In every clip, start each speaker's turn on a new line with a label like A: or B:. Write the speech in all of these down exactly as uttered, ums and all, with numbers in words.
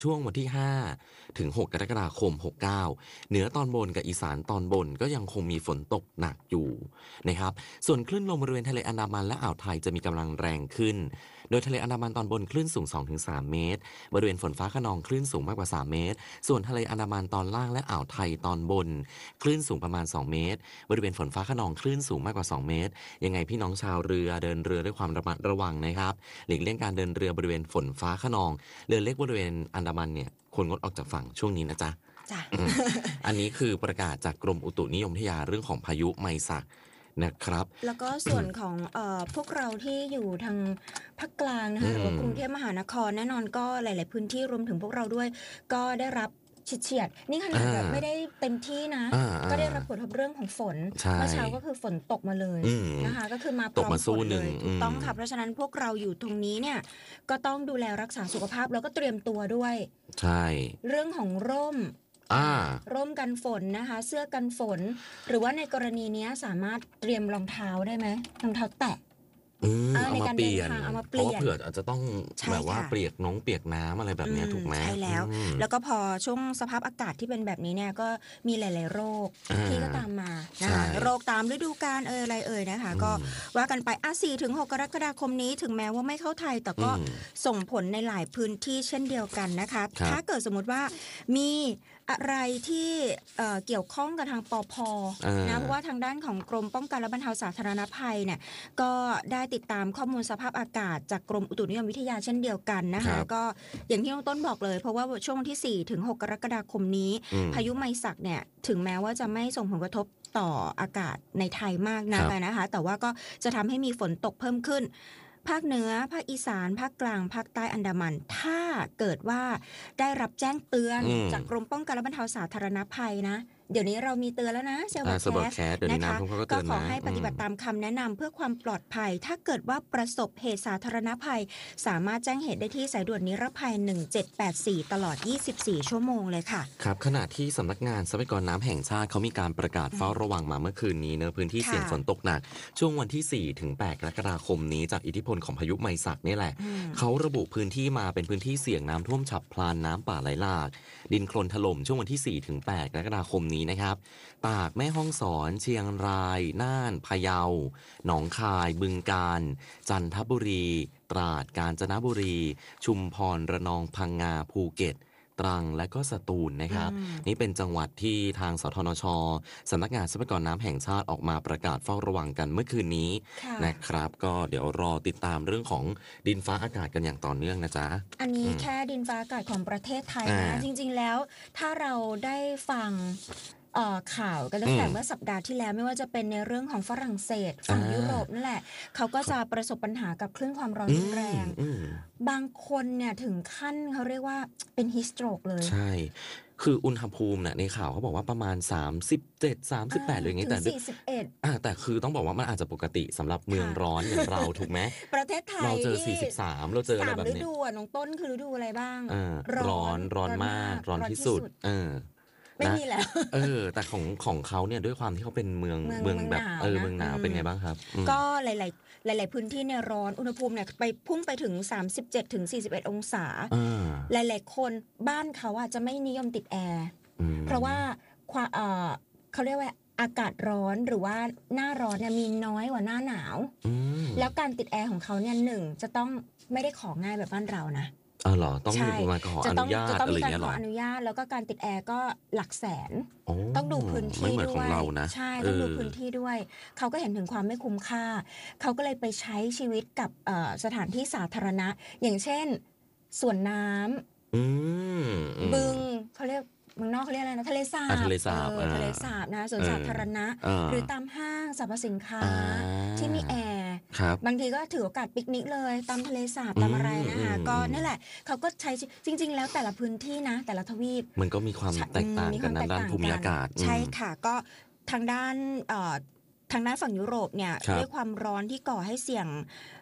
A: ช่วงวันที่ห้าถึงหกกรกฎาคมหกเก้าเหนือตอนบนกับอีสานตอนบนก็ยังคงมีฝนตกหนักอยู่นะครับส่วนคลื่นลมบริเวณทะเลอันดามันและอ่าวไทยจะมีกำลังแรงขึ้นโดยทะเลอันดามันตอนบนคลื่นสูง สองถึงสาม เมตรบริเวณฝนฟ้าคะนองคลื่นสูงมากกว่าสามเมตรส่วนทะเลอันดามันตอนล่างและอ่าวไทยตอนบนคลื่นสูงประมาณสองเมตรบริเวณฝนฟ้าคะนองคลื่นสูงมากกว่าสองเมตรยังไงพี่น้องชาวเรือเดินเรือด้วยความระมัดระวังนะครับหลีกเลี่ยงการเดินเรือบริเวณฝนฟ้าคะนองเรือเล็กบริเวณอันดามันเนี่ยควรงดออกจากฝั่งช่วงนี้นะจ๊ะ
B: จ้ะ
A: อันนี้คือประกาศจากกรมอุตุนิยมวิทยาเรื่องของพายุไมซักนะครับ
B: แล้วก็ส่วนของเอ่อพวกเราที่อยู่ทางภาคกลางนะคะหรือว่ากรุงเทพมหานครแน่นอนก็หลายๆพื้นที่รวมถึงพวกเราด้วยก็ได้รับเฉียดๆนี่ขนาดแบบไม่ได้เต็มที่นะก็ได้รับผลกระทบเรื่องของฝนเมื่อเช้าก็คือฝนตกมาเลยนะคะก็คือมาพร้อมฝนเลยถูกต้องค่ะเพราะฉะนั้นพวกเราอยู่ตรงนี้เนี่ยก็ต้องดูแลรักษาสุขภาพแล้วก็เตรียมตัวด้วย
A: ใช่
B: เรื่องของร่มร่มกันฝนนะคะเสื้อกันฝนหรือว่าในกรณีนี้สามารถเตรียมรองเท้าได้ไหมรองเท้าแตะ
A: เอามาเปลี่ยนเพราะว่าเผื่ออาจจะต้องแบบว่าเปียกน้องเปียกน้ำอะไรแบบนี้ถูกไหม
B: ใช่แล้วแล้วก็พอช่วงสภาพอากาศที่เป็นแบบนี้เนี่ยก็มีหลายๆโรคที่ก็ตามมานะคะโรคตามฤดูกาลเอ่ยอะไรเอ่ยนะคะก็ว่ากันไปอ่ะ สี่ถึงหก กรกฎาคมนี้ถึงแม้ว่าไม่เข้าไทยแต่ก็ส่งผลในหลายพื้นที่เช่นเดียวกันนะคะถ้าเกิดสมมติว่ามีอะไรที่เกี่ยวข้องกับทางปภ.นะเพราะว่าทางด้านของกรมป้องกันและบรรเทาสาธารณภัยเนี่ยก็ได้ติดตามข้อมูลสภาพอากาศจากกรมอุตุนิยมวิทยาเช่นเดียวกันนะคะก็อย่างที่น้องต้นบอกเลยเพราะว่าช่วงที่ สี่ถึงหก กรกฎาคมนี้พายุไมซักเนี่ยถึงแม้ว่าจะไม่ส่งผลกระทบต่ออากาศในไทยมากนักนะคะแต่ว่าก็จะทำให้มีฝนตกเพิ่มขึ้นภาคเหนือภาคอีสานภาคกลางภาคใต้อันดามันถ้าเกิดว่าได้รับแจ้งเตือนจากกรมป้องกันและบรรเทาสาธารณภัยนะเดี๋ยวนี้เรามีเตือนแล้วนะเซลล์แคสนะคะก็ขอให้ปฏิบัติตามคำแนะนำเพื่อความปลอดภัยถ้าเกิดว่าประสบเหตุสาธารณภัยสามารถแจ้งเหตุได้ที่สายด่วนนิรภัยหนึ่งเจ็ดแปดสี่ตลอดยี่สิบสี่ชั่วโมงเลยค่ะ
A: ครับขณะที่สำนักงานทรัพยากรน้ำแห่งชาติเขามีการประกาศเฝ้าระวังมาเมื่อคืนนี้เนอะพื้นที่เสี่ยงฝนตกหนักช่วงวันที่ สี่ถึงแปด กรกฎาคมนี้จากอิทธิพลของพายุไมซักนี่แหละเขาระบุพื้นที่มาเป็นพื้นที่เสี่ยงน้ำท่วมฉับพลันน้ำป่าไหลหลากดินโคลนถล่มช่วงวันที่ สี่ถึงแปด กรกฎาคมนี้นะครับตากแม่ฮ่องสอนเชียงรายน่านพะเยาหนองคายบึงกาฬจันทบุรีตราดกาญจนบุรีชุมพรระนองพังงาภูเก็ตตรังและก็สตูลนะครับนี่เป็นจังหวัดที่ทางสทนช.สำนักงานทรัพยากรน้ำแห่งชาติออกมาประกาศเฝ้าระวังกันเมื่อคืนนี้นะครับก็เดี๋ยวรอติดตามเรื่องของดินฟ้าอากาศกันอย่างต่อเนื่องนะจ๊ะ
B: อันนี้แค่ดินฟ้าอากาศของประเทศไทยนะจริงๆแล้วถ้าเราได้ฟังข่าวกันตั้งแต่เมื่อสัปดาห์ที่แล้วไม่ว่าจะเป็นในเรื่องของฝรั่งเศสฝั่งยุโรปนั่นแหละเขาก็จะประสบปัญหากับคลื่นความร้อนรุนแรงบางคนเนี่ยถึงขั้นเขาเรียกว่าเป็นฮิสโตรกเลย
A: ใช่คืออุณหภูมิเนี่ยในข่าวเขาบอกว่าประมาณสามสิบเจ็ด สามสิบแปดหรืออย่างงี้แต่
B: สี่สิบเอ็ด
A: อ่าแต่คือต้องบอกว่ามันอาจจะปกติสำหรับเมืองร้อนอย่างเราถูกไหม
B: ประเทศไทย
A: เราเจอสี่สิบสามเราเจออะไรแบบนี้
B: สามฤดูอ่ะน้องต้นคือฤดูอะไรบ้าง
A: ร้อนร้อนมากร้อนที่สุดเออ
B: ไม่มีแล้ว
A: เออแต่ของของเขาเนี่ยด้วยความที่เขาเป็นเมืองเมืองแบบเออเมืองหนาวเป็นไงบ้างครับ
B: ก็หลายๆหลายๆพื้นที่เนี่ยร้อนอุณหภูมิเนี่ยไปพุ่งไปถึงสามสิบเจ็ดถึงสี่สิบเอ็ดองศาหลายๆคนบ้านเขาอ่ะจะไม่นิยมติดแอร์เพราะว่าเออเขาเรียกว่าอากาศร้อนหรือว่าหน้าร้อนเนี่ยมีน้อยกว่าหน้าหนาวแล้วการติดแอร์ของเขาเนี่ยหนึ่งจะต้องไม่ได้ของง่ายแบบบ้านเรานะ
A: อ๋อเหรอต้องมีมาขออนุญาตอะไรอย่างเงี้ยหรอ
B: จะต้องมีการขออนุญาตแล้วก็การติดแอร์ก็หลักแสนต้องดูพื้นที่
A: ไม่เหมือนของเรานะ
B: ใช่ต้องดูพื้นที่ด้วยเขาก็เห็นถึงความไม่คุ้มค่าเขาก็เลยไปใช้ชีวิตกับสถานที่สาธารณะอย่างเช่นสวนน้ำบึงเขาเรียกเมืองนอกเขาเรียกอะไรนะทะเลสาบ
A: ทะเลสาบ
B: ทะเลสาบนะสวนสาธารณะหรือตามห้างสรรพสินค้าที่มีแอร์บางทีก็ถือโอกาสปิกนิกเลยตามทะเลสาบตามอะไรนะคะก็นั่นแหละเขาก็ใช้จริงๆแล้วแต่ละพื้นที่นะแต่ละทวีป
A: มันก็มีความแตกต่างกันด้านภูมิอากาศ
B: ใช่ค่ะก็ทางด้านทางด้านฝั่งยุโรปเนี่ยด้วยความร้อนที่ก่อให้เสี่ยง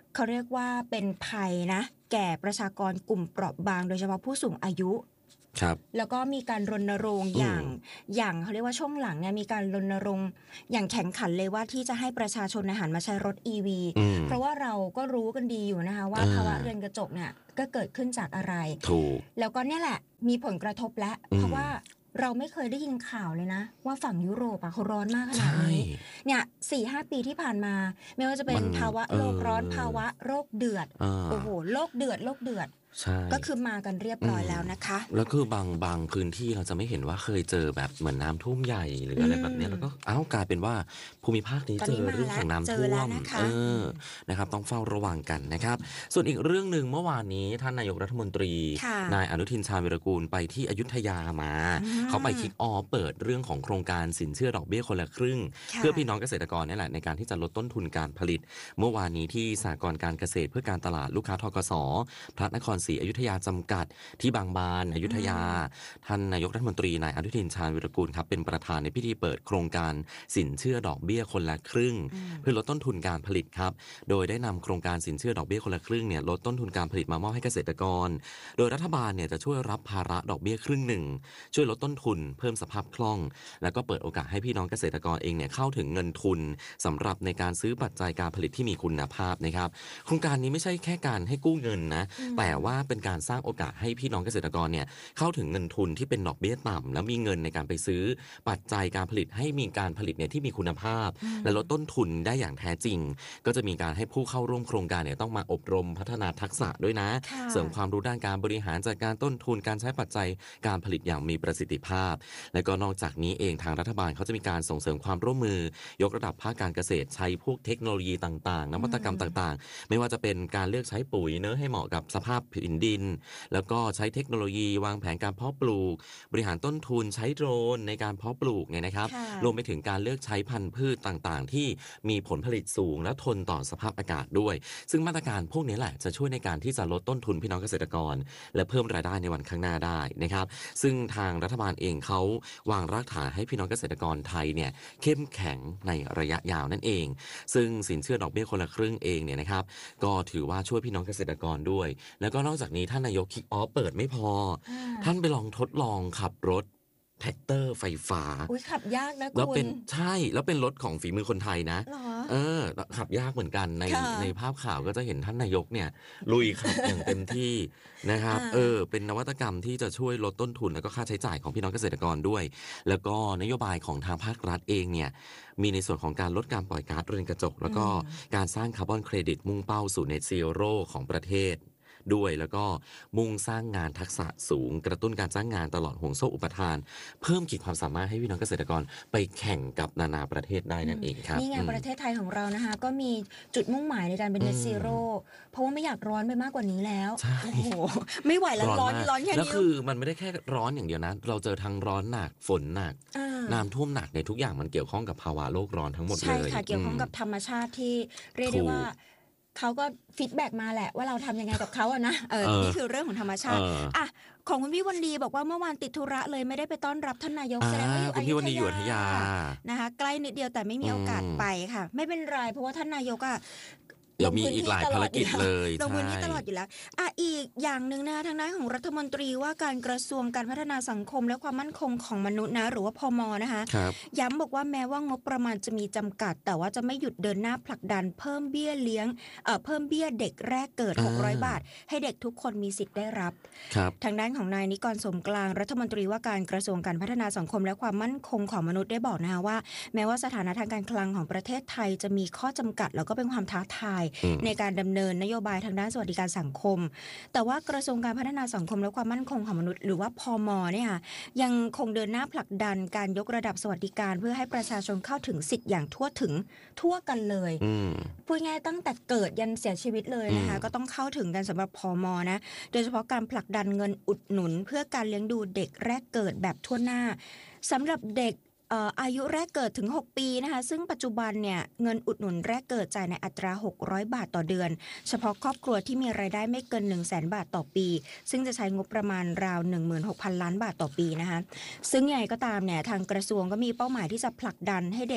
B: เขาเรียกว่าเป็นภัยนะแก่ประชากรกลุ่มเปราะบางโดยเฉพาะผู้สูงอายุ
A: ครับ
B: แล้วก็มีการรณรงค์อย่างอย่างเขาเรียกว่าช่วงหลังเนี่ยมีการรณรงค์อย่างแข็งขันเลยว่าที่จะให้ประชาชนหันมาใช้รถ อี วี เพราะว่าเราก็รู้กันดีอยู่นะคะว่าภาวะเรือนกระจกเนี่ยก็เกิดขึ้นจากอะไร
A: ถูก
B: แล้วก็เนี่ยแหละมีผลกระทบแล้วเพราะว่าเราไม่เคยได้ยินข่าวเลยนะว่าฝั่งยุโรปอะเขาร้อนมากขนาดนี้เนี่ยสี่ห้าปีที่ผ่านมาไม่ว่าจะเป็นภาวะโลกร้อนภาวะโรคเดือดโอ้โหโลกเดือดโลกเดือดก็คือมากันเรียบร้อยแล้วนะคะ
A: แล้วคือบางบางพื้นที่เราจะไม่เห็นว่าเคยเจอแบบเหมือนน้ำท่วมใหญ่หรืออะไรแบบนี้แล้วก็อ้าวกลายเป็นว่าภูมิภาคนี้เจอเรื่องของน้ำท่วมเออนะครับต้องเฝ้าระวังกันนะครับส่วนอีกเรื่องหนึ่งเมื่อวานนี้ท่านนายกรัฐมนตรีนายอนุทินชาญวิรากูลไปที่อยุธยามาเขาไปคิกออฟเปิดเรื่องของโครงการสินเชื่อดอกเบี้ยคนละครึ่งเพื่อพี่น้องเกษตรกรนี่แหละในการที่จะลดต้นทุนการผลิตเมื่อวานนี้ที่สหกรณ์การเกษตรเพื่อการตลาดลูกค้าธกส.พระนครศรีอยุธยาจำกัดที่บางบานอยุธยาท่านนายกรัฐมนตรีนายอนุทินชาญวิรากูลครับเป็นประธานในพิธีเปิดโครงการสินเชื่อดอกเบี้ยคนละครึ่งเพื่อลดต้นทุนการผลิตครับโดยได้นำโครงการสินเชื่อดอกเบี้ยคนละครึ่งเนี่ยลดต้นทุนการผลิตมามอบให้เกษตรกรโดยรัฐบาลเนี่ยจะช่วยรับภาระดอกเบี้ยครึ่งหนึ่งช่วยลดต้นทุนเพิ่มสภาพคล่องแล้วก็เปิดโอกาสให้พี่น้องเกษตรกรเองเนี่ยเข้าถึงเงินทุนสำหรับในการซื้อปัจจัยการผลิตที่มีคุณภาพนะครับโครงการนี้ไม่ใช่แค่การให้กู้เงินนะแต่ว่าเป็นการสร้างโอกาสให้พี่น้องเกษตรกรเนี่ยเข้าถึงเงินทุนที่เป็นดอกเบี้ยต่ำแล้วมีเงินในการไปซื้อปัจจัยการผลิตให้มีการผลิตเนี่ยที่มีคุณภาพและลดต้นทุนได้อย่างแท้จริงก็จะมีการให้ผู้เข้าร่วมโครงการเนี่ยต้องมาอบรมพัฒนาทักษะด้วยนะเสริมความรู้ด้านการบริหารจัดการต้นทุนการใช้ปัจจัยการผลิตอย่างมีประสิทธิภาพและก็นอกจากนี้เองทางรัฐบาลเขาจะมีการส่งเสริมความร่วมมือยกระดับภาคการเกษตรใช้พวกเทคโนโลยีต่างๆนวัตกรรมต่างๆไม่ว่าจะเป็นการเลือกใช้ปุ๋ยเนื้อให้เหมาะกับสภาพพื้นดินแล้วก็ใช้เทคโนโลยีวางแผนการเพาะปลูกบริหารต้นทุนใช้โดรนในการเพาะปลูกเนี่ยนะครับรวมไปถึงการเลือกใช้พันธุ์พืชต่างๆที่มีผลผลิตสูงและทนต่อสภาพอากาศด้วยซึ่งมาตรการพวกนี้แหละจะช่วยในการที่จะลดต้นทุนพี่น้องเกษตรกรและเพิ่มรายได้ในวันข้างหน้าได้นะครับซึ่งทางรัฐบาลเองเขาวางรากฐานให้พี่น้องเกษตรกรไทยเนี่ยเข้มแข็งในระยะยาวนั่นเองซึ่งสินเชื่อดอกเบี้ยคนละครึ่งเองเนี่ยนะครับก็ถือว่าช่วยพี่น้องเกษตรกรด้วยแล้วก็นอกจากนี้ท่านนายกคิกออฟเปิดไม่พอท่านไปลองทดลองขับรถแท็กเตอร์ไฟฟ้า
B: อุ้ยขับยากนะคุณ
A: แล้วเป็นใช่แล้วเป็นรถของฝีมือคนไทยนะ
B: หรอ
A: เออขับยากเหมือนกันในในภาพข่าวก็จะเห็นท่านนายกเนี่ยลุยขับอย่างเต็มที่นะครับเออเป็นนวัตกรรมที่จะช่วยลดต้นทุนแล้วก็ค่าใช้จ่ายของพี่น้องเกษตรกรด้วยแล้วก็นโยบายของทางภาครัฐเองเนี่ยมีในส่วนของการลดการปล่อยก๊าซเรือนกระจกแล้วก็การสร้างคาร์บอนเครดิตมุ่งเป้าสู่เน็ตซีโร่ของประเทศด้วยแล้วก็มุ่งสร้างงานทักษะสูงกระตุ้นการจ้างงานตลอดห่วงโซ่อุปทานเพิ่มขีดความสามารถให้พี่น้องเกษตรกรไปแข่งกับนานาประเทศได้นั่นเองครับ
B: นี่ไงประเทศไทยของเรานะคะก็มีจุดมุ่งหมายในการเป็น Net Zero เพราะว่าไม่อยากร้อนไปมากกว่านี้แล้วโอ้โหไม่ไหวแล้วร้อนร้อนแค่นี้
A: แล้วคือมันไม่ได้แค่ร้อนอย่างเดียวนะเราเจอทั้งร้อนหนักฝนหนักน้ำท่วมหนักในทุกอย่างมันเกี่ยวข้องกับภาวะโลกร้อนทั้งหมดเลย
B: ใช่ค่ะเกี่ยวข้องกับธรรมชาติที่เรียกได้ว่าเขาก็ฟีดแบ็กมาแหละว่าเราทำยังไงกับเขาอะนะเออนี่คือเรื่องของธรรมชาติอ่ะของคุณพี่วันดีบอกว่าเมื่อวานติดธุระเลยไม่ได้ไปต้อนรับท่านนายกแสดงว่าอยู่อยุธยานะคะใกล้นิดเดียวแต่ไม่มีโอกาสไปค่ะไม่เป็นไรเพราะว่าท่านนายกอะ
A: เรามีอีกหลายภารกิจเลย
B: ลงพื้นที่ตลอดอยู่แล้วอ่ะอีกอย่างหนึ่งนะคะทางด้านของรัฐมนตรีว่าการกระทรวงการพัฒนาสังคมและความมั่นคงของมนุษย์นะหรือว่าพม.นะคะย้ำบอกว่าแม้ว่างบประมาณจะมีจำกัดแต่ว่าจะไม่หยุดเดินหน้าผลักดันเพิ่มเบี้ยเลี้ยงเอ่อเพิ่มเบี้ยเด็กแรกเกิดหกร้อยบาทให้เด็กทุกคนมีสิทธิ์ได้รับทางด้านของนายนิกรสมกลางรัฐมนตรีว่าการกระทรวงการพัฒนาสังคมและความมั่นคงของมนุษย์ได้บอกนะคะว่าแม้ว่าสถานะทางการคลังของประเทศไทยจะมีข้อจำกัดแล้วก็เป็นความท้าทายในการดำเนินนโยบายทางด้านสวัสดิการสังคมแต่ว่ากระทรวงการพัฒนาสังคมและความมั่นคงของมนุษย์หรือว่าพม.เนี่ยค่ะยังคงเดินหน้าผลักดันการยกระดับสวัสดิการเพื่อให้ประชาชนเข้าถึงสิทธิ์อย่างทั่วถึงทั่วกันเลยพูดง่ายตั้งแต่เกิดยันเสียชีวิตเลยนะคะก็ต้องเข้าถึงกันสำหรับพม.นะโดยเฉพาะการผลักดันเงินอุดหนุนเพื่อการเลี้ยงดูเด็กแรกเกิดแบบทั่วหน้าสำหรับเด็กอายุแรกเกิดถึงหกปีนะคะซึ่งปัจจุบันเนี่ยเงินอุดหนุนแรกเกิดจ่ายในอัตราหกร้อยบาทต่อเดือนเฉพาะครอบครัวที่มีรายได้ไม่เกิน หนึ่งแสน บาทต่อปีซึ่งจะใช้งบประมาณราว หนึ่งหมื่นหกพัน ล้านบาทต่อปีนะคะซึ่งยังไงก็ตามเนี่ยทางกระทรวงก็มีเป้าหมายที่จะผลักดันให้เด็ก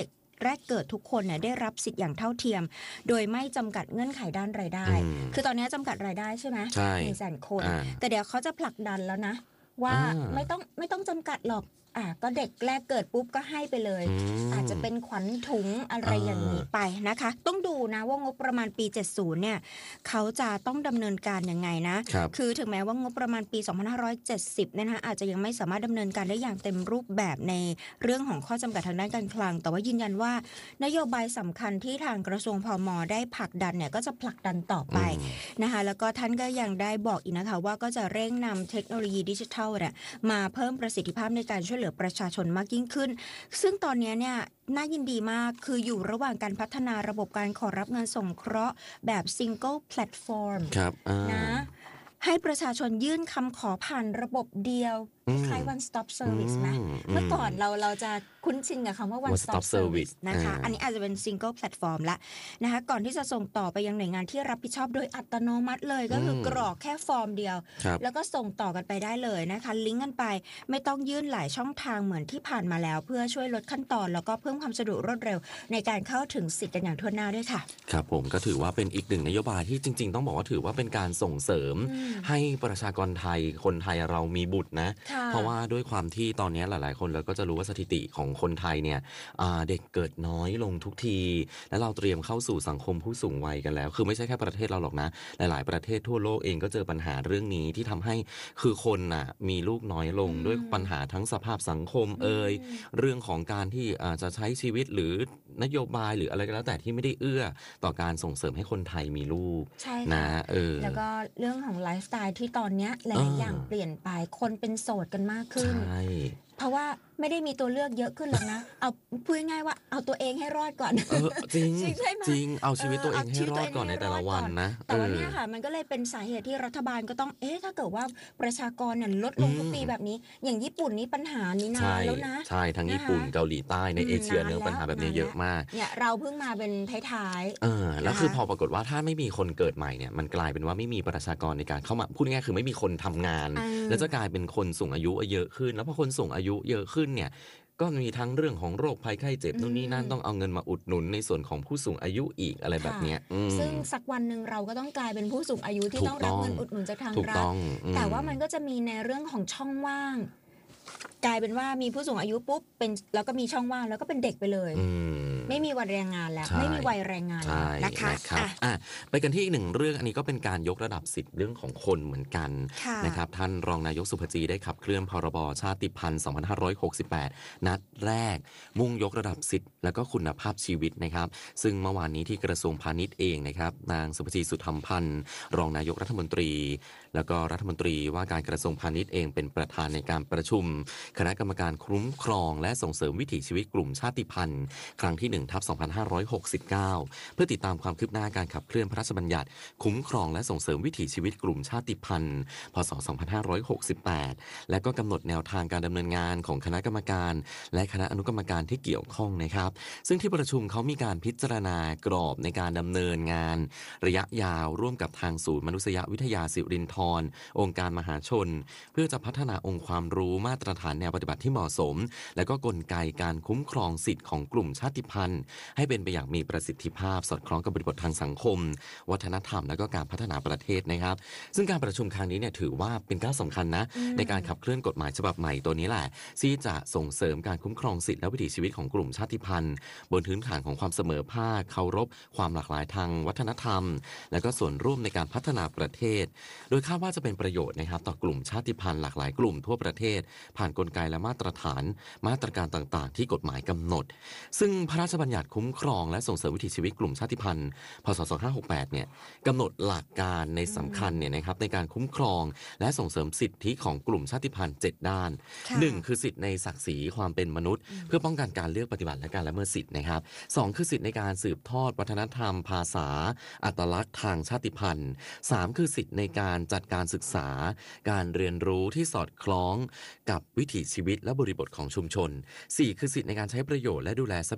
B: แรกเกิดทุกคนเนี่ยได้รับสิทธิ์อย่างเท่าเทียมโดยไม่จำกัดเงื่อนไขด้านรายได้คือตอนนี้จำกัดรายได้ใช่ไหม
A: ใช่
B: หนึ่งแสนคนแต่เดี๋ยวเขาจะผลักดันแล้วนะว่าไม่ต้องไม่ต้องจำกัดหรอกอ่ะก็เด็กแรกเกิดปุ๊บก็ให้ไปเลย อ, อาจจะเป็นขวัญถุงอะไรอย่างนี้ไปนะคะต้องดูนะว่างบประมาณปีเจ็ดสิบเนี่ยเขาจะต้องดำเนินการยังไงนะ
A: ค,
B: คือถึงแม้ว่างบประมาณปีสองพันห้าร้อยเจ็ดสิบเนี่ยนะคะอาจจะยังไม่สามารถดำเนินการได้อย่างเต็มรูปแบบในเรื่องของข้อจำกัดทางด้านการคลังแต่ว่ายืนยันว่านโยบายสำคัญที่ทางกระทรวงพม.ได้ผลักดันเนี่ยก็จะผลักดันต่อไปนะคะแล้วก็ท่านก็ยังได้บอกอีกนะคะว่าก็จะเร่งนำเทคโนโลยีดิจิทัลเนี่ยมาเพิ่มประสิทธิภาพในการช่วยเหลือประชาชนมากยิ่งขึ้นซึ่งตอนนี้เนี่ยน่ายินดีมากคืออยู่ระหว่างการพัฒนาระบบการขอรับเงินสงเคราะห์แบบ single platform นะให้ประชาชนยื่นคำขอผ่านระบบเดียวคล้าย one stop service ไหมเมื่อก่อนเราเราจะคุ้นชินกับคำว่า one stop service นะคะอันนี้อาจจะเป็น single platform ละนะคะก่อนที่จะส่งต่อไปยังหน่วยงานที่รับผิดชอบโดยอัตโนมัติเลยก็คือกรอกแค่ฟอร์มเดียวแล้วก็ส่งต่อกันไปได้เลยนะคะลิงก์กันไปไม่ต้องยื่นหลายช่องทางเหมือนที่ผ่านมาแล้วเพื่อช่วยลดขั้นตอนแล้วก็เพิ่มความสะดวกรวดเร็วในการเข้าถึงสิทธิ์กันอย่างทั่วหน้าด้วยค่ะ
A: ครับผมก็ถือว่าเป็นอีกหนึ่งนโยบายที่จริงๆต้องบอกว่าถือว่าเป็นการส่งเสริมให้ประชากรไทยคนไทยเรามีบุตรนะเพราะว่าด้วยความที่ตอนนี้หลายๆคนเราก็จะรู้ว่าสถิติของคนไทยเนี่ยเด็กเกิดน้อยลงทุกทีและเราเตรียมเข้าสู่สังคมผู้สูงวัยกันแล้วคือไม่ใช่แค่ประเทศเราหรอกนะหลายๆประเทศทั่วโลกเองก็เจอปัญหาเรื่องนี้ที่ทำให้คือคนน่ะมีลูกน้อยลงด้วยปัญหาทั้งสภาพสังคมเอ่ยเรื่องของการที่อาจจะใช้ชีวิตหรือนโยบายหรืออะไรก็แล้วแต่ที่ไม่ได้เอื้อต่อการส่งเสริมให้คนไทยมีลูกนะเออ
B: แล้วก็เรื่องของไลฟ์สไตล์ที่ตอนนี้หลายๆอย่างเปลี่ยนไปคนเป็นโสดกันมากขึ้นเพราะว่าไม่ได้มีตัวเลือกเยอะขึ้นหรอกนะเอาพูดง่ายๆว่าเอาตัวเองให้รอดก่อน
A: เออจริงจริงเอาชีวิตตัวเองให้รอดก่อนในแต่ละวันนะ
B: แต่ว่าเนี่ยค่ะมันก็เลยเป็นสาเหตุที่รัฐบาลก็ต้องเอ๊ะถ้าเกิดว่าประชากรเนี่ยลดลงทุกปีแบบนี้อย่างญี่ปุ่นนี่ปัญหานี้นานแล้วนะ
A: ใช่ทั้งญี่ปุ่นเกาหลีใต้ในเอเชียเนี่ยปัญหาแบบนี้เยอะมาก
B: เนี่ยเราเพิ่งมาเป็นท้าย
A: ๆเออแล้วคือพอปรากฏว่าถ้าไม่มีคนเกิดใหม่เนี่ยมันกลายเป็นว่าไม่มีประชากรในการเข้ามาพูดง่ายๆคือไม่มีคนทำงานแล้วจะกลายเป็นคนสูงอายุเยอะขึ้นแล้วพอคนสูงอายุเยอะขึ้นเนี่ยก็มีทั้งเรื่องของโรคภัยไข้เจ็บนู่นนี่นั่นต้องเอาเงินมาอุดหนุนในส่วนของผู้สูงอายุอีกอะไรแบบนี้
B: ซึ่งสักวันหนึ่งเราก็ต้องกลายเป็นผู้สูงอายุที่ต้องรับเงินอุดหนุนจากทางรัฐแต่ว่ามันก็จะมีในเรื่องของช่องว่างกลายเป็นว่ามีผู้สูงอายุปุ๊บเป็นแล้วก็มีช่องว่างแล้วก็เป็นเด็กไปเลยไม่มีวันแรงงานแล้วไม่มีวัยแรงงานแล้วนะคะ
A: อ่ะไปกันที่อีกหนึ่งเรื่องอันนี้ก็เป็นการยกระดับสิทธิ์เรื่องของคนเหมือนกันนะครับท่านรองนายกสุภจีได้ขับเคลื่อนพรบชาติพันธุ์สองพันห้าร้อยหกสิบแปดนัดแรกมุ่งยกระดับสิทธิ์และก็คุณภาพชีวิตนะครับซึ่งเมื่อวานนี้ที่กระทรวงพาณิชย์เองนะครับนางสุภจีสุธรรมพันธ์รองนายกรัฐมนตรีแล้วก็รัฐมนตรีว่าการกระทรวงพาณิชย์เองเป็นประธานในการประชุมคณะกรรมการคุ้มครองและส่งเสริมวิถีชีวิตกลุ่มชาติพันธุ์ครั้งที่หนึ่งทับสองพันห้าร้อยหกสิบเก้าเพื่อติดตามความคืบหน้าการขับเคลื่อนพระราชบัญญัติคุ้มครองและส่งเสริมวิถีชีวิตกลุ่มชาติพันธุ์พ.ศ. สองพันห้าร้อยหกสิบแปดและก็กำหนดแนวทางการดำเนินงานของคณะกรรมการและคณะอนุกรรมการที่เกี่ยวข้องนะครับซึ่งที่ประชุมเขามีการพิจารณากรอบในการดำเนินงานระยะยาวร่วมกับทางศูนย์มนุษยวิทยาสิรินธรองค์การมหาชนเพื่อจะพัฒนาองค์ความรู้มาตรฐานแนวปฏิบัติที่เหมาะสมและก็กลไกการคุ้มครองสิทธิ์ของกลุ่มชาติพันธุ์ให้เป็นไปอย่างมีประสิทธิภาพสอดคล้องกับบริบททางสังคมวัฒนธรรมและก็การพัฒนาประเทศนะครับซึ่งการประชุมครั้งนี้เนี่ยถือว่าเป็นก้าวสำคัญนะในการขับเคลื่อนกฎหมายฉบับใหม่ตัวนี้แหละที่จะส่งเสริมการคุ้มครองสิทธิและวิถีชีวิตของกลุ่มชาติพันธุ์บนพื้นฐานของความเสมอภาคเคารพความหลากหลายทางวัฒนธรรมและก็ส่วนร่วมในการพัฒนาประเทศโดยคาดว่าจะเป็นประโยชน์นะครับต่อกลุ่มชาติพันธุ์หลากหลายกลุ่มทั่วประเทศผ่านกลไกและมาตรฐานมาตรการต่างๆที่กฎหมายกำหนดซึ่งพระราชบัญญัติคุ้มครองและส่งเสริมวิถีชีวิตกลุ่มชาติพันธุ์พ.ศ. สองพันห้าร้อยหกสิบแปดเนี่ยกำหนดหลักการในสำคัญเนี่ยนะครับในการคุ้มครองและส่งเสริมสิทธิของกลุ่มชาติพันธุ์เจ็ดด้านหนึ่งคือสิทธิในศักดิ์ศรีความเป็นมนุษย์เพื่อป้องกันการเลือกปฏิบัติและการละเมิดสิทธินะครับสองคือสิทธิในการสืบทอดวัฒนธรรมภาษาอัตลักษณ์ทางชาติพันธุ์สามคือสิทธิในการจัดการศึกษาการเรียนรู้ที่สอดคล้องกับวิถีชีวิตและบริบทของชุมชนสี่คือสิทธิในการใช้ประโยชน์และดูแลทรัพยากรต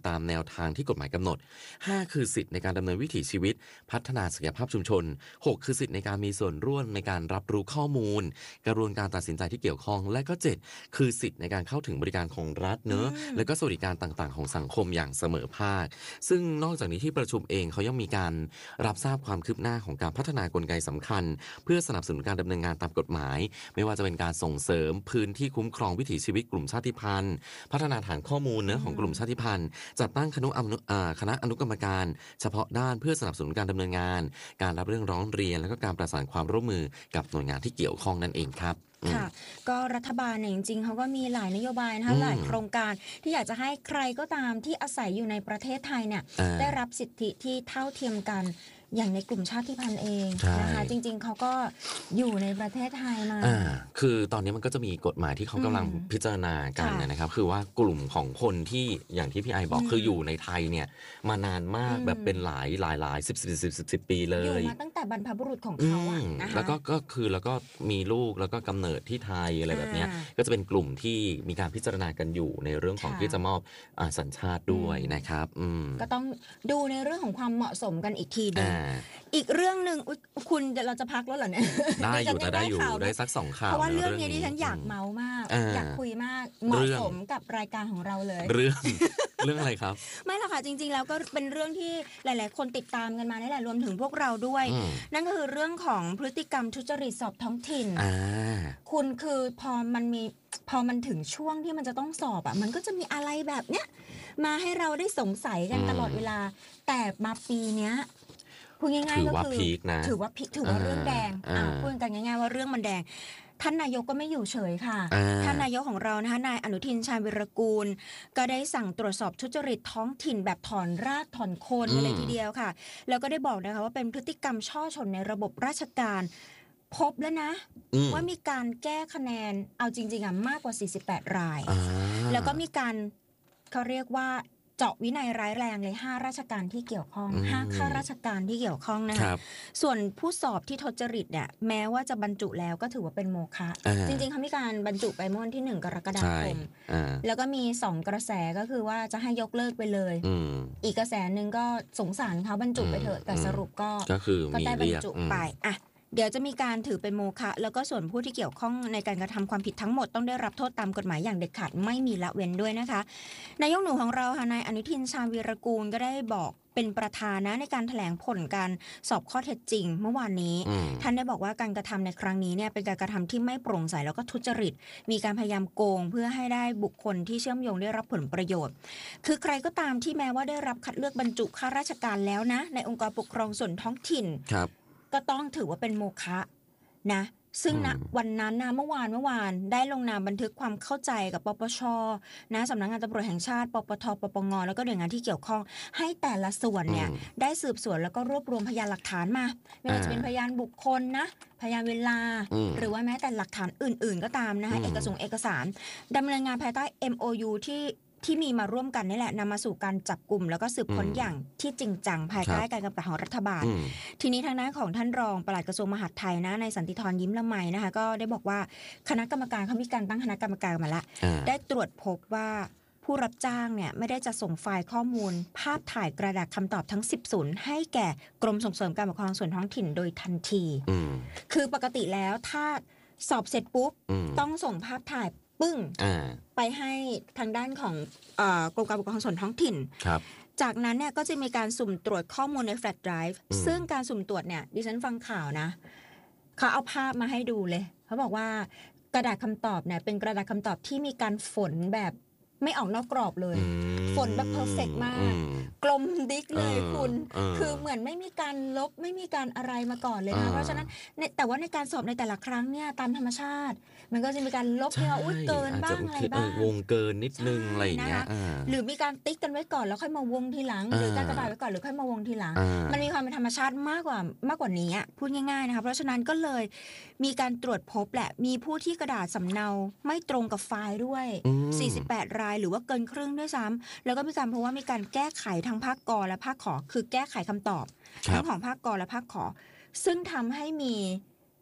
A: ามแนวทางที่กฎหมายกำหนดห้าคือสิทธิในการดำเนินวิถีชีวิตพัฒนาศักยภาพชุมชนหกคือสิทธิในการมีส่วนร่วมในการรับรู้ข้อมูลกระบวนการตัดสินใจที่เกี่ยวข้องและก็เจ็ดคือสิทธิในการเข้าถึงบริการของรัฐเนอะและก็สวัสดิการต่างๆของสังคมอย่างเสมอภาคซึ่งนอกจากนี้ที่ประชุมเองเขายังมีการรับทราบความคืบหน้าของการพัฒนากลไกสำคัญเพื่อสนับสนุนการดำเนินงานตามกฎหมายไม่ว่าจะเป็นการส่งเสริมพื้นที่คุ้มครองวิถีชีวิตกลุ่มชาติพันธุ์พัฒนาฐานข้อมูลเนื้อของกลุ่มชาติพันธุ์จัดตั้งคณะอนุคณะอนุกรรมการเฉพาะด้านเพื่อสนับสนุนการดำเนินงานการรับเรื่องร้องเรียนและก็การประสานความร่วมมือกับหน่วยงานที่เกี่ยวข้องนั่นเองครับ
B: ค่ะก็รัฐบาลเนี่ยจริงๆเขาก็มีหลายนโยบายนะคะหลายโครงการที่อยากจะให้ใครก็ตามที่อาศัยอยู่ในประเทศไทยเนี่ยได้รับสิทธิที่เท่าเทียมกันอย่างในกลุ่มชาติพันธุ์เองนะคะจริงๆเขาก็อยู่ในประเทศไทยมา
A: คือตอนนี้มันก็จะมีกฎหมายที่เขากำลังพิจารณากันนะครับคือว่ากลุ่มของคนที่อย่างที่พี่ไอบอกคืออยู่ในไทยเนี่ยมานานมากแบบเป็นหลายหลายหลายสิบสิบสิบสิบสิบปีเลย
B: อยู่มาตั้งแต่บรรพบุรุษของเขาอะนะคะ
A: แล้วก็ก็คือแล้วก็มีลูกแล้วก็กำเนิดที่ไทยอะไรแบบนี้ก็จะเป็นกลุ่มที่มีการพิจารณากันอยู่ในเรื่องของที่จะมอบสัญชาติด้วยนะครับ
B: ก็ต้องดูในเรื่องของความเหมาะสมกันอีกทีนึงอีกเรื่องหนึ่งคุณเราจะพักแล้วเหรอเนี่ย
A: ได้อยู่ได้อยู่ได้สักสองข่าว
B: เพราะว่าเรื่องนี้ที่ฉันอยากเมามากอยากคุยมากเหมาะสมกับรายการของเราเลย
A: เรื่องเรื่องอะไรครับ
B: ไม่หรอกค่ะจริงๆแล้วก็เป็นเรื่องที่หลายๆคนติดตามกันมานี่แหละรวมถึงพวกเราด้วยนั่นก็คือเรื่องของพฤติกรรมทุจริตสอบท้องถิ่นคุณคือพอมันมีพอมันถึงช่วงที่มันจะต้องสอบอ่ะมันก็จะมีอะไรแบบเนี้ยมาให้เราได้สงสัยกันตลอดเวลาแต่มาปีเนี้ยพูดง่ายๆก็คือถือว่าพีคถือว่าเรื่องแดงอ่าพูดกันง่ายๆว่าเรื่องมันแดงท่านนายกก็ไม่อยู่เฉยค่ะท่านนายกของเรานะคะนายอนุทินชาญวิรกูลก็ได้สั่งตรวจสอบทุจริตท้องถิ่นแบบถอนรากถอนโคนเลยทีเดียวค่ะแล้วก็ได้บอกนะคะว่าเป็นพฤติกรรมช่อชนในระบบราชการพบแล้วนะว่ามีการแก้คะแนนเอาจริงๆอ่ะมากกว่าสี่สิบแปดรายแล้วก็มีการเขาเรียกว่าเจาะวินัยร้ายแรงเลยห้าราชการที่เกี่ยวข้องห้าข้าราชการที่เกี่ยวข้องนะคะส่วนผู้สอบที่ทุจริตเนี่ยแม้ว่าจะบรรจุแล้วก็ถือว่าเป็นโมฆะจริงๆเขามีการบรรจุไปเมื่อวันที่หนึ่งกรกฎาคมแล้วก็มีสองกระแสก็คือว่าจะให้ยกเลิกไปเลยอีกกระแสนึงก็สงสารเขาบรรจุไปเถอะแต่สรุปก็ก็ได้บรรจุไปอ่ะเดี๋ยวจะมีการถือเป็นโมฆะแล้วก็ส่วนผู้ที่เกี่ยวข้องในการกระทำความผิดทั้งหมดต้องได้รับโทษตามกฎหมายอย่างเด็ดขาดไม่มีละเว้นด้วยนะคะนายกหนูของเราค่ะนายอนุทินชาญวีรกูลก็ได้บอกเป็นประธานนะในการแถลงผลการสอบข้อเท็จจริงเมื่อวานนี้ท่านได้บอกว่าการกระทำในครั้งนี้เนี่ยเป็นการกระทำที่ไม่โปร่งใสแล้วก็ทุจริตมีการพยายามโกงเพื่อให้ได้บุคคลที่เชื่อมโยงได้รับผลประโยชน์คือใครก็ตามที่แม้ว่าได้รับคัดเลือกบรรจุข้าราชการแล้วนะในองค์กรปกครองส่วนท้องถิ่นก็ต้องถือว่าเป็นโมฆะนะซึ่งณวันนั้นนะเมื่อวานเมื่อวานได้ลงนามบันทึกความเข้าใจกับปปชนะสำนักงานตำรวจแห่งชาติปปทปปงแล้วก็หน่วยงานที่เกี่ยวข้องให้แต่ละส่วนเนี่ยได้สืบสวนแล้วก็รวบรวมพยานหลักฐานมาไม่ว่าจะเป็นพยานบุคคลนะพยานเวลาหรือว่าแม้แต่หลักฐานอื่นๆก็ตามนะคะเอกสารเอกสารดำเนินงานภายใต้ เอ็ม โอ ยู ที่ที่มีมาร่วมกันนี่แหละนำมาสู่การจับกลุ่มแล้วก็สืบค้นอย่างที่จริงจังภายใต้การกำกับของรัฐบาลทีนี้ทางด้านของท่านรองปลัดกระทรวงมหาดไทยนะในสันติธรยิ้มละไมนะคะก็ได้บอกว่าคณะกรรมการเขามีการตั้งคณะกรรมการมาแล้วได้ตรวจพบว่าผู้รับจ้างเนี่ยไม่ได้จะส่งไฟล์ข้อมูลภาพถ่ายกระดาษคำตอบทั้งสิบศูนย์ให้แก่กรมส่งเสริมการปกครองส่วนท้องถิ่นโดยทันทีคือปกติแล้วถ้าสอบเสร็จปุ๊บต้องส่งภาพถ่ายปึ้งไปให้ทางด้านของเอ่อกรมการปกครองส่วนท้องถิ่นจากนั้นเนี่ยก็จะมีการสุ่มตรวจข้อมูลในแฟลชไดรฟ์ซึ่งการสุ่มตรวจเนี่ยดิฉันฟังข่าวนะเขาเอาภาพมาให้ดูเลยเขาบอกว่ากระดาษคำตอบเนี่ยเป็นกระดาษคำตอบที่มีการฝนแบบไม่ออกนอกกรอบเลยฝนแบบเพอร์เฟกต์มากกลมดิ๊กเลยคุณคือเหมือนไม่มีการลบไม่มีการอะไรมาก่อนเลยนะเพราะฉะนั้นแต่ว่าในการสอบในแต่ละครั้งเนี่ยตามธรรมชาติมันก็จะมีการลบเนี่ยอุ้ยเกินบ้างอะไรบ้าง
A: วงเกินนิดนึงอะไรอย่างเงี้ย
B: หรือมีการติ๊กกันไว้ก่อนแล้วค่อยมาวงทีหลังหรือการกระบาดไว้ก่อนหรือค่อยมาวงทีหลังมันมีความเป็นธรรมชาติมากกว่ามากกว่านี้พูดง่ายๆนะคะเพราะฉะนั้นก็เลยมีการตรวจพบแหละมีผู้ที่กระดาษสำเนาไม่ตรงกับไฟล์ด้วยสี่สิบแปดรายหรือว่าเกินครึ่งด้วยซ้ำแล้วก็มีการเพราะว่ามีการแก้ไขทั้งภาคกและภาคขอคือแก้ไขคำตอบทั้งของภาคกและภาคขอซึ่งทำให้มี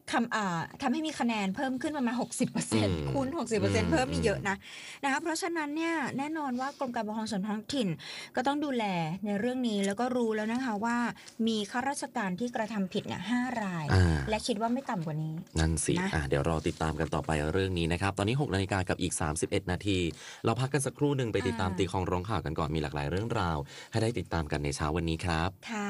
B: คำอ่าทำให้มีคะแนนเพิ่มขึ้นประมาณ หกสิบเปอร์เซ็นต์
A: อืม
B: คูณ หกสิบเปอร์เซ็นต์
A: อืม
B: เพิ่มนี่เยอะนะนะคะเพราะฉะนั้นเนี่ยแน่นอนว่ากรมการปกครองส่วนท้องถิ่นก็ต้องดูแลในเรื่องนี้แล้วก็รู้แล้วนะคะว่ามีข้าราชการที่กระทำผิดเนี่ยห้าราย
A: อ่า
B: และคิดว่าไม่ต่ำกว่านี้
A: นั่นสิ
B: นะ
A: อ่ะเดี๋ยวรอติดตามกันต่อไปเรื่องนี้นะครับ ตอนนี้หกนาฬิกากับอีกสามสิบเอ็ดนาที เราพักกันสักครู่หนึ่งไปติดตาม
B: อ่า
A: ตีของร้องข่าวกันก่อนมีหลากหลายเรื่องราว ให้ได้ติดตามกันในเช้าวันนี้ครับ
B: ค่ะ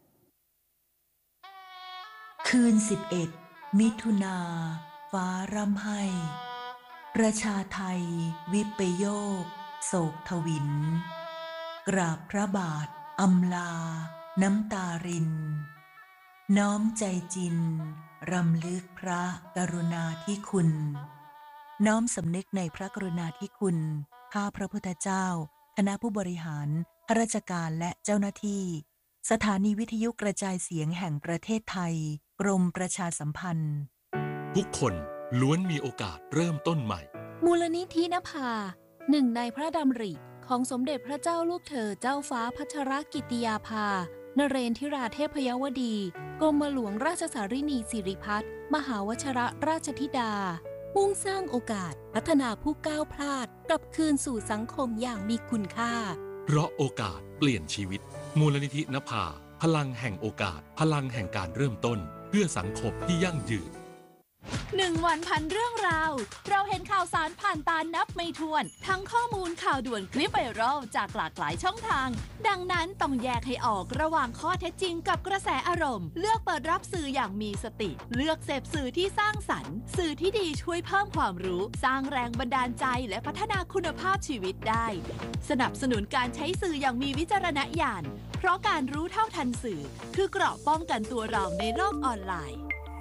C: คืนสิบเอ็ดมิถุนาฟ้าร่ำไห้ ประชาไทย วิปโยค โศกทวิน กราบพระบาทอำลา น้ำตาริน น้อมใจจิน รำลึกพระกรุณาธิคุณ น้อมสำนึกในพระกรุณาธิคุณข้าพระพุทธเจ้า คณะผู้บริหารข้าราชการและเจ้าหน้าที่ สถานีวิทยุกระจายเสียงแห่งประเทศไทย กรมประชาสัมพันธ์
D: ทุกคนล้วนมีโอกาสเริ่มต้นใหม่
E: มูลนิธินภาหนึ่งในพระดำริของสมเด็จพระเจ้าลูกเธอเจ้าฟ้าพัชรกิติยาภานเรนทิราเทพยวดีกรมหลวงราชสารินีสิริพัฒน์มหาวชรราชธิดามุ่งสร้างโอกาสพัฒนาผู้ก้าวพลาดกลับคืนสู่สังคมอย่างมีคุณค่า
D: เพราะโอกาสเปลี่ยนชีวิต มูลนิธินภาพลังแห่งโอกาส พลังแห่งการเริ่มต้น เพื่อสังคมที่ยั่งยืน
E: หนึ่งวันพันเรื่องราว เราเห็นข่าวสารผ่านตานับไม่ถ้วน ทั้งข้อมูลข่าวด่วนคลิปไวรัลจากหลากหลายช่องทาง ดังนั้นต้องแยกให้ออกระหว่างข้อเท็จจริงกับกระแสอารมณ์ เลือกเปิดรับสื่ออย่างมีสติ เลือกเสพสื่อที่สร้างสรรค์ สื่อที่ดีช่วยเพิ่มความรู้ สร้างแรงบันดาลใจและพัฒนาคุณภาพชีวิตได้ สนับสนุนการใช้สื่ออย่างมีวิจารณญาณ เพราะการรู้เท่าทันสื่อ คือเกราะป้องกันตัวเราในโลกออนไลน์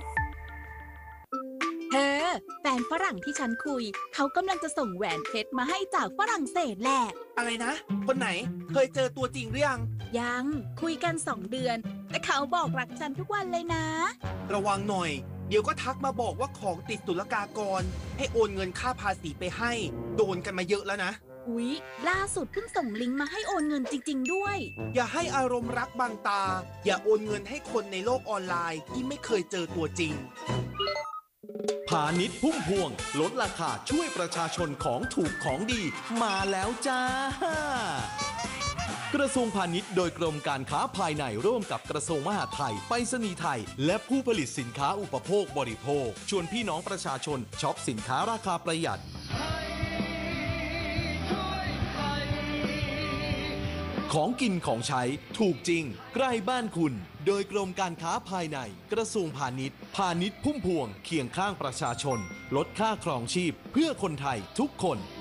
E: เธอแฟนฝรั่งที่ฉันคุยเขากำลังจะส่งแหวนเพชรมาให้จากฝรั่งเศสแหละ
F: อะไรนะ คนไหน เคยเจอตัวจริงหรือยัง
E: ยังคุยกันสองเดือน แต่เขาบอกรักฉันทุกวันเลยนะ
F: ระวังหน่อย เดี๋ยวก็ทักมาบอกว่าของติดศุลกากร ให้โอนเงินค่าภาษีไปให้ โดนกันมาเยอะแล้วนะ
E: อุ๊ยล่าสุดเพิ่งส่งลิงก์มาให้โอนเงินจริงๆด้วย
F: อย่าให้อารมณ์รักบังตา อย่าโอนเงินให้คนในโลกออนไลน์ที่ไม่เคยเจอตัวจริง
G: พาณิชย์พุ่มพวงลดราคาช่วยประชาชนของถูกของดีมาแล้วจ้า กระทรวงพาณิชย์โดยกรมการค้าภายในร่วมกับกระทรวงมหาดไทยไปรษณีย์ไทย และผู้ผลิตสินค้าอุปโภคบริโภคชวนพี่น้องประชาชนช็อปสินค้าราคาประหยัดของกินของใช้ถูกจริงใกล้บ้านคุณโดยกรมการค้าภายในกระทรวงพาณิชย์พาณิชย์พุ่มพวงเคียงข้างประชาชนลดค่าครองชีพเพื่อคนไทยทุกคน